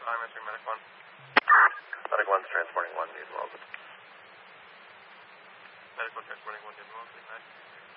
time, answering Medic 1. Medic 1's transporting 1, Newton Wellesley. Medic 1 transporting 1, Newton Wellesley, 9.